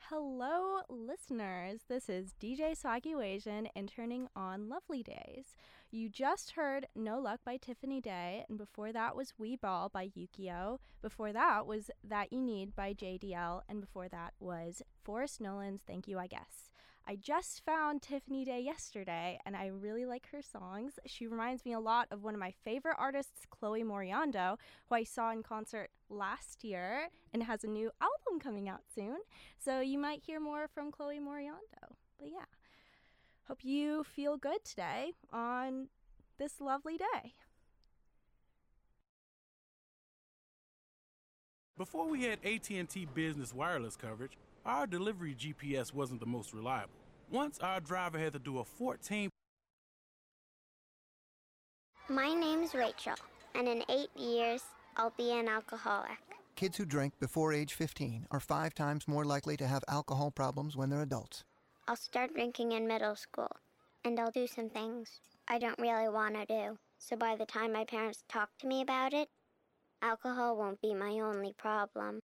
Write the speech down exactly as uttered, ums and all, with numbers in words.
Hello, listeners. This is D J Swaggy Wasian interning on Lovely Days. You just heard No Luck by Tiffany Day, and before that was We Ball by Yukio. Before that was That You Need by J D L, and before that was Forrest Nolan's Thank You, I Guess. I just found Tiffany Day yesterday, and I really like her songs. She reminds me a lot of one of my favorite artists, Chloe Moriando, who I saw in concert last year and has a new album coming out soon. So you might hear more from Chloe Moriando. But yeah, hope you feel good today on this lovely day. Before we had A T and T Business Wireless coverage, our delivery G P S wasn't the most reliable. Once our driver had to do a fourteen... My name's Rachel, and in eight years, I'll be an alcoholic. Kids who drink before age fifteen are five times more likely to have alcohol problems when they're adults. I'll start drinking in middle school, and I'll do some things I don't really want to do. So by the time my parents talk to me about it, alcohol won't be my only problem.